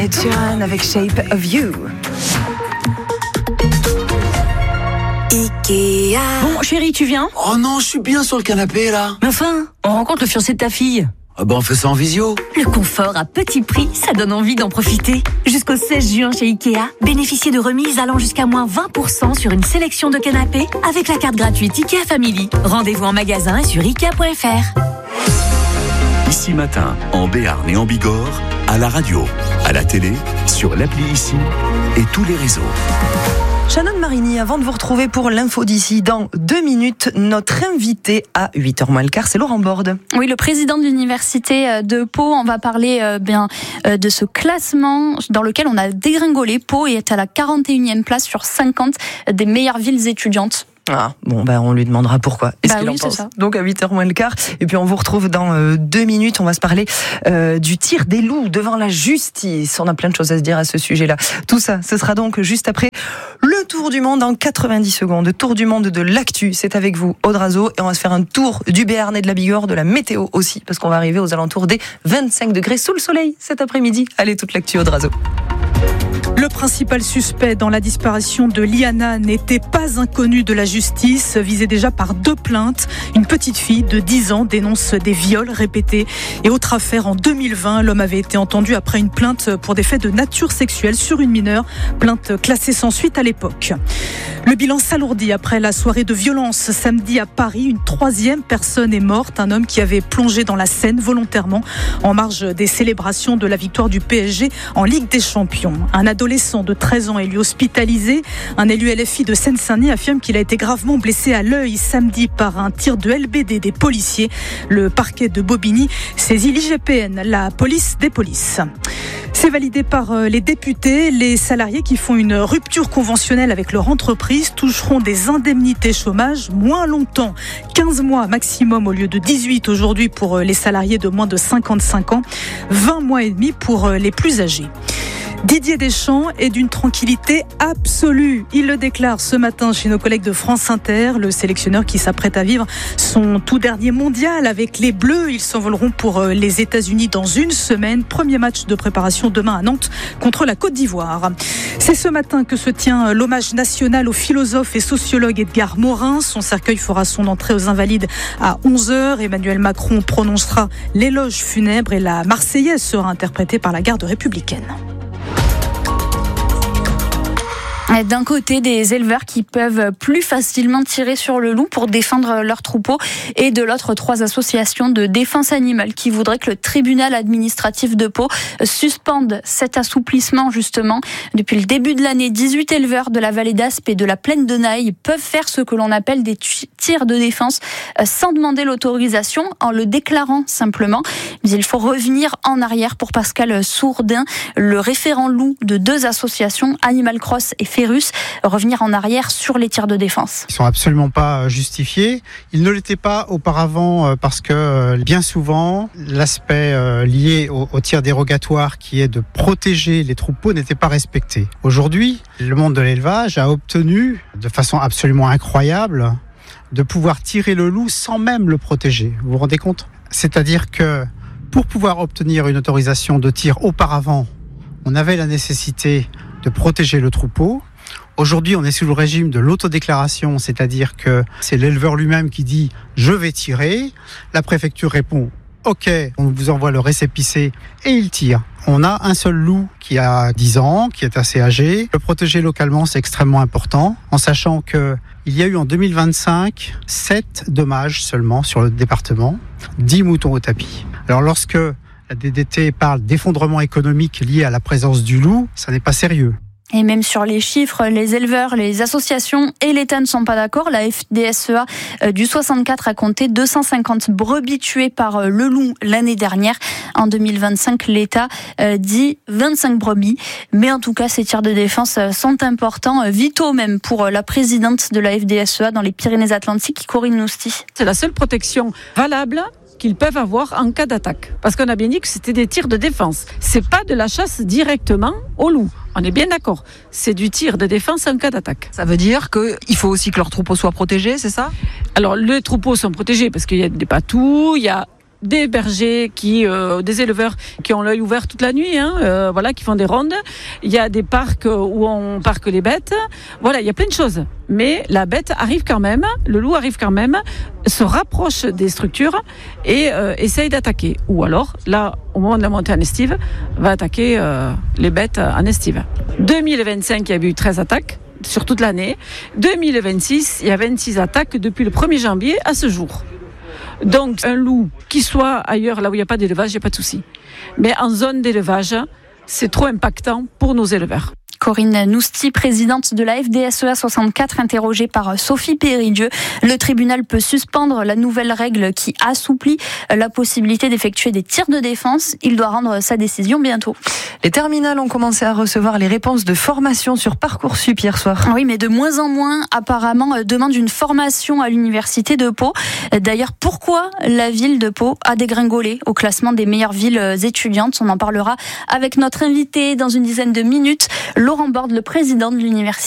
Ed Sheeran avec Shape of You. Ikea. Bon, chérie, tu viens ? Oh non, je suis bien sur le canapé là. Mais enfin, on rencontre le fiancé de ta fille. Ah bah on fait ça en visio. Le confort à petit prix, ça donne envie d'en profiter. Jusqu'au 16 juin chez Ikea, bénéficiez de remises allant jusqu'à moins 20% sur une sélection de canapés avec la carte gratuite Ikea Family. Rendez-vous en magasin et sur Ikea.fr. Ici Matin, en Béarn et en Bigorre, à la radio, à la télé, sur l'appli Ici et tous les réseaux. Shannon Marini, avant de vous retrouver pour l'info d'ici dans 2 minutes, notre invité à 8h moins le quart, c'est Laurent Borde. Oui, le président de l'université de Pau. On va parler de ce classement dans lequel on a dégringolé. Pau est à la 41e place sur 50 des meilleures villes étudiantes. Ah, bon, on lui demandera pourquoi. Est-ce qu'il en pense. Ça. Donc à 8h moins le quart. Et puis on vous retrouve dans 2 minutes. On va se parler du tir des loups devant la justice. On a plein de choses à se dire à ce sujet-là. Tout ça, ce sera donc juste après le tour du monde en 90 secondes. Tour du monde de l'actu. C'est avec vous, Audrazo. Et on va se faire un tour du Béarn et de la Bigorre, de la météo aussi. Parce qu'on va arriver aux alentours des 25 degrés sous le soleil cet après-midi. Allez, toute l'actu, Audrazo. Le principal suspect dans la disparition de Liana n'était pas inconnu de la justice, visé déjà par 2 plaintes. Une petite fille de 10 ans dénonce des viols répétés. Et autre affaire, en 2020, l'homme avait été entendu après une plainte pour des faits de nature sexuelle sur une mineure, plainte classée sans suite à l'époque. Le bilan s'alourdit après la soirée de violence samedi à Paris. Une 3e personne est morte, un homme qui avait plongé dans la Seine volontairement en marge des célébrations de la victoire du PSG en Ligue des Champions. Un adolescent de 13 ans est lui hospitalisé. Un élu LFI de Seine-Saint-Denis affirme qu'il a été gravement blessé à l'œil samedi par un tir de LBD des policiers. Le parquet de Bobigny saisit l'IGPN, la police des polices. C'est validé par les députés. Les salariés qui font une rupture conventionnelle avec leur entreprise toucheront des indemnités chômage moins longtemps. 15 mois maximum au lieu de 18 aujourd'hui pour les salariés de moins de 55 ans. 20 mois et demi pour les plus âgés. Didier Deschamps est d'une tranquillité absolue. Il le déclare ce matin chez nos collègues de France Inter. Le sélectionneur qui s'apprête à vivre son tout dernier mondial avec les Bleus. Ils s'envoleront pour les États-Unis dans 1 semaine. Premier match de préparation demain à Nantes contre la Côte d'Ivoire. C'est ce matin que se tient l'hommage national au philosophe et sociologue Edgar Morin. Son cercueil fera son entrée aux Invalides à 11h. Emmanuel Macron prononcera l'éloge funèbre et la Marseillaise sera interprétée par la garde républicaine. D'un côté, des éleveurs qui peuvent plus facilement tirer sur le loup pour défendre leur troupeau, et de l'autre, 3 associations de défense animale qui voudraient que le tribunal administratif de Pau suspende cet assouplissement justement. Depuis le début de l'année, 18 éleveurs de la vallée d'Aspe et de la plaine de Naï peuvent faire ce que l'on appelle des tirs de défense sans demander l'autorisation, en le déclarant simplement. Mais il faut revenir en arrière pour Pascal Sourdin, le référent loup de 2 associations, Animal Cross et Ferrus, revenir en arrière sur les tirs de défense. Ils sont absolument pas justifiés. Ils ne l'étaient pas auparavant parce que bien souvent, l'aspect lié au tir dérogatoire qui est de protéger les troupeaux n'était pas respecté. Aujourd'hui, le monde de l'élevage a obtenu de façon absolument incroyable de pouvoir tirer le loup sans même le protéger. Vous vous rendez compte ? C'est-à-dire que pour pouvoir obtenir une autorisation de tir auparavant, on avait la nécessité de protéger le troupeau. Aujourd'hui, on est sous le régime de l'autodéclaration, c'est-à-dire que c'est l'éleveur lui-même qui dit « je vais tirer ». La préfecture répond « ok, on vous envoie le récépissé » et il tire. On a un seul loup qui a 10 ans, qui est assez âgé. Le protéger localement, c'est extrêmement important, en sachant qu'il y a eu en 2025 7 dommages seulement sur le département, 10 moutons au tapis. Alors lorsque la DDT parle d'effondrement économique lié à la présence du loup, ça n'est pas sérieux. Et même sur les chiffres, les éleveurs, les associations et l'État ne sont pas d'accord. La FDSEA du 64 a compté 250 brebis tuées par le loup l'année dernière. En 2025, l'État dit 25 brebis. Mais en tout cas, ces tirs de défense sont importants, vitaux même pour la présidente de la FDSEA dans les Pyrénées-Atlantiques, Corinne Nousty. C'est la seule protection valable qu'ils peuvent avoir en cas d'attaque. Parce qu'on a bien dit que c'était des tirs de défense. C'est pas de la chasse directement au loup. On est bien d'accord. C'est du tir de défense en cas d'attaque. Ça veut dire qu'il faut aussi que leurs troupeaux soient protégés, c'est ça ? Alors, les troupeaux sont protégés parce qu'il y a des patous, il y a des bergers des éleveurs qui ont l'œil ouvert toute la nuit, qui font des rondes. Il y a des parcs où on parque les bêtes. Voilà, il y a plein de choses. Mais la bête arrive quand même, le loup arrive quand même, se rapproche des structures et essaye d'attaquer. Ou alors, là, au moment de la montée en estive, va attaquer les bêtes en estive. 2025, il y a eu 13 attaques sur toute l'année. 2026, il y a 26 attaques depuis le 1er janvier à ce jour. Donc, un loup qui soit ailleurs, là où il n'y a pas d'élevage, il n'y a pas de souci. Mais en zone d'élevage, c'est trop impactant pour nos éleveurs. Corinne Nousty, présidente de la FDSEA 64, interrogée par Sophie Péridieu. Le tribunal peut suspendre la nouvelle règle qui assouplit la possibilité d'effectuer des tirs de défense. Il doit rendre sa décision bientôt. Les terminales ont commencé à recevoir les réponses de formation sur Parcoursup hier soir. Oui, mais de moins en moins, apparemment, demandent une formation à l'université de Pau. D'ailleurs, pourquoi la ville de Pau a dégringolé au classement des meilleures villes étudiantes? On en parlera avec notre invité dans une dizaine de minutes. Laurent Borde, le président de l'université.